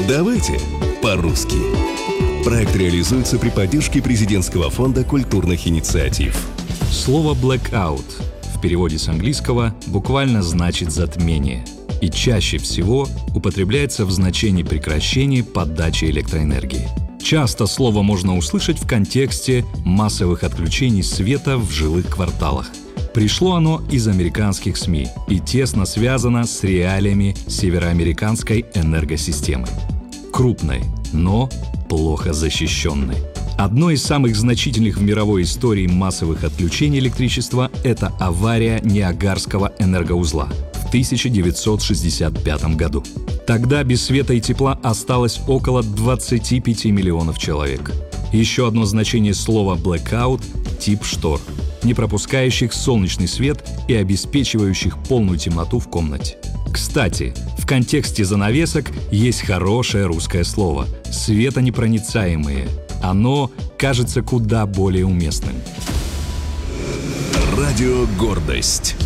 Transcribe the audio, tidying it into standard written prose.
Давайте по-русски. Проект реализуется при поддержке Президентского фонда культурных инициатив. Слово «blackout» в переводе с английского буквально значит «затмение» и чаще всего употребляется в значении прекращения подачи электроэнергии. Часто слово можно услышать в контексте массовых отключений света в жилых кварталах. Пришло оно из американских СМИ и тесно связано с реалиями североамериканской энергосистемы. Крупной, но плохо защищенной. Одной из самых значительных в мировой истории массовых отключений электричества – это авария Ниагарского энергоузла в 1965 году. Тогда без света и тепла осталось около 25 миллионов человек. Еще одно значение слова «blackout» – тип штор, не пропускающих солнечный свет и обеспечивающих полную темноту в комнате. Кстати, в контексте занавесок есть хорошее русское слово – светонепроницаемые. Оно кажется куда более уместным. Радио «Гордость».